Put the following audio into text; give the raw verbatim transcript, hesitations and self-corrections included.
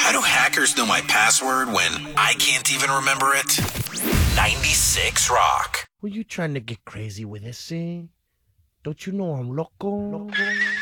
How do hackers know my password when I can't even remember it? ninety-six Rock. Were you trying to get crazy with this, eh? Don't you know I'm loco? loco?